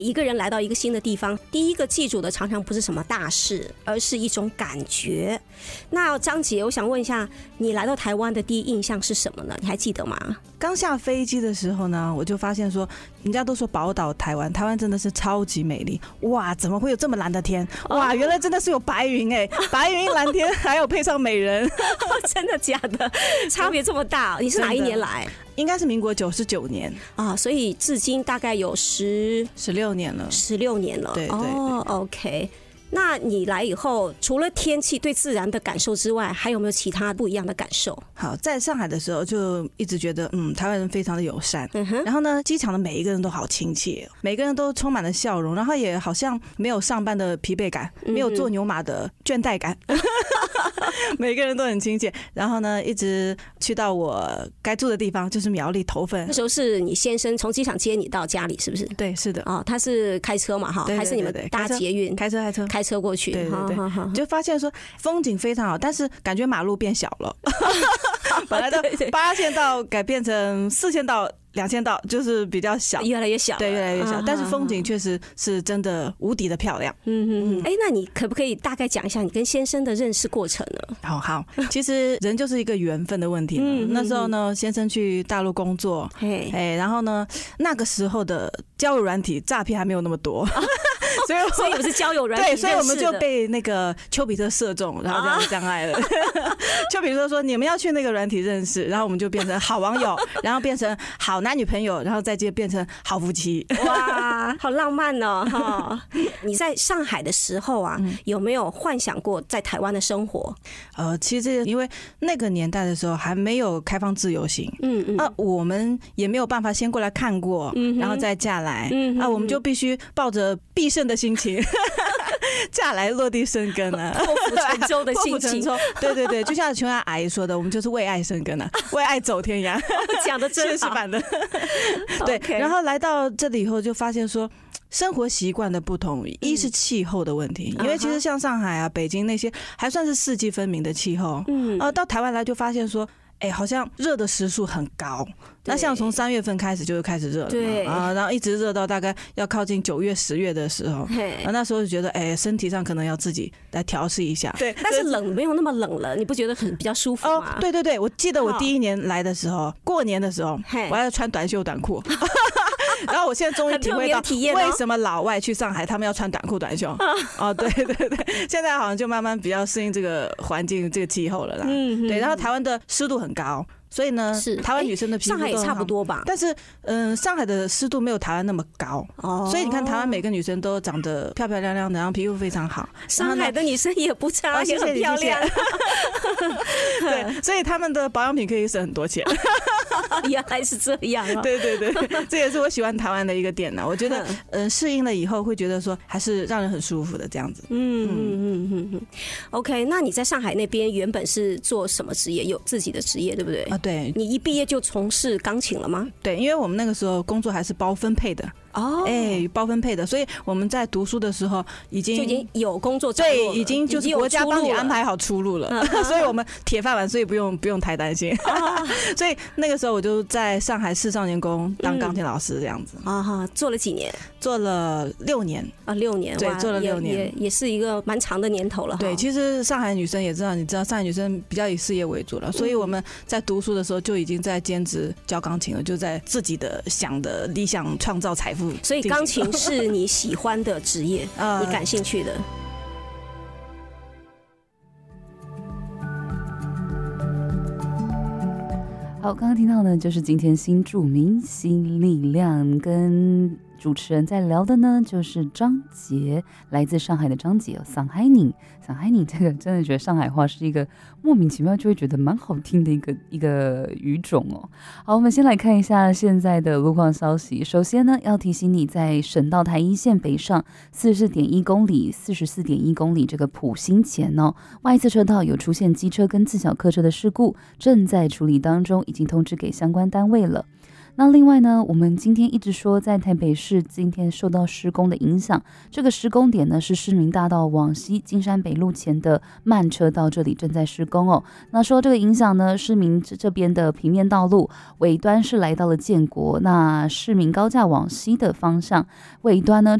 一个人来到一个新的地方，第一个记住的常常不是什么大事，而是一种感觉。那张杰，我想问一下，你来到台湾的第一印象是什么呢？你还记得吗？ 刚下飞机的时候呢，我就发现说，人家都说宝岛台湾，台湾真的是超级美丽。哇，怎么会有这么蓝的天？哇，原来真的是有白云白云蓝天，还有配上美人。 真的假的？差别这么大？你是哪一年来？ 应该是民国99年啊，所以至今大概有 16年了。 16年了， 对对对。 哦 ，OK。那你来以后，除了天气对自然的感受之外，还有没有其他不一样的感受？ 好，在上海的时候就一直觉得，台湾人非常的友善。然后呢，机场的每一个人都好亲切，每个人都充满了笑容，然后也好像没有上班的疲惫感，没有坐牛马的倦怠感。每个人都很亲切。然后呢，一直去到我该住的地方，就是苗栗头份。 那时候是你先生从机场接你到家里，是不是？ 对，是的。 哦，他是开车嘛，哈，还是你们搭捷运？开车过去。 对对对，你就发现说风景非常好，但是感觉马路变小了。本来的8线道改变成4线道。2000道就是比较小， 越来越小， 对，越来越小。但是风景确实是真的无敌的漂亮。 那你可不可以大概讲一下你跟先生的认识过程呢？ 好，其实人就是一个缘分的问题。那时候呢，先生去大陆工作，然后呢，那个时候的交友软体诈骗还没有那么多。所以我是交友软体， 对，所以我们就被那个丘比特射中，然后这样相爱了。丘比特说你们要去那个软体认识，然后我们就变成好网友，然后变成好男女朋友，然后再接变成好夫妻。 哇，好浪漫哦！你在上海的时候啊，有没有幻想过在台湾的生活？ 其实因为那个年代的时候还没有开放自由行，我们也没有办法先过来看过，然后再嫁来，我们就必须抱着必胜的心情嫁来落地生根啊， 破釜沉舟的心情。 对对对，就像琼瑶阿姨说的，我们就是为爱生根啊，为爱走天涯。 讲的真好， 现实版的。对，然后来到这里以后就发现说，生活习惯的不同，一是气候的问题，因为其实像上海啊、北京那些还算是四季分明的气候，到台湾来就发现说，好像热的时数很高。那像从3月份开始就开始热了， 对啊，然后一直热到大概要靠近9月、10月的时候，那时候就觉得，身体上可能要自己来调试一下。 对，但是冷没有那么冷了，你不觉得比较舒服吗？ 对对对，我记得我第1年来的时候，过年的时候，我还要穿短袖短裤。然后我现在终于体会到为什么老外去上海他们要穿短裤短袖。对对对，现在好像就慢慢比较适应这个环境、这个气候了啦。对，然后台湾的湿度很高。所以呢，台湾女生的皮肤都很好， 上海也差不多吧。 但是，上海的湿度没有台湾那么高，所以你看台湾每个女生都长得漂漂亮亮的，然后皮肤非常好。 上海的女生也不差，也很漂亮。 对，所以他们的保养品可以省很多钱。 原来是这样啊！ 对对对，这也是我喜欢台湾的一个点呢。我觉得，适应了以后会觉得说，还是让人很舒服的这样子。 OK， 那你在上海那边原本是做什么职业？有自己的职业，对不对？ 对， 你一毕业就从事钢琴了吗？ 对，因为我们那个时候工作还是包分配的。包分配的，所以我们在读书的时候就已经有工作掌握了，对，已经就是国家帮你安排好出路了，所以我们铁饭碗，所以不用太担心。所以那个时候我就在上海市少年宫当钢琴老师这样子。做了几年？做了6年啊，6年，对，做了6年，也是一个蛮长的年头了。对，其实上海女生也知道，你知道上海女生比较以事业为主了，所以我们在读书的时候就已经在兼职教钢琴了，就在自己的想的理想创造财富。所以钢琴是你喜欢的职业，你感兴趣的。 好，刚刚听到的就是今天新著名新力量跟主持人在聊的呢，就是张杰，来自上海的张杰，上海宁，这个真的觉得上海话是一个莫名其妙就会觉得蛮好听的一个语种哦。好，我们先来看一下现在的路况消息。首先呢，要提醒你在省道台一线北上44.1公里、44.1公里这个埔心前哦，外侧车道有出现机车跟自小客车的事故，正在处理当中，已经通知给相关单位了。 那另外呢，我们今天一直说在台北市今天受到施工的影响，这个施工点呢是市民大道往西金山北路前的慢车道，这里正在施工哦。那受到这个影响呢，市民这边的平面道路尾端是来到了建国，那市民高架往西的方向尾端呢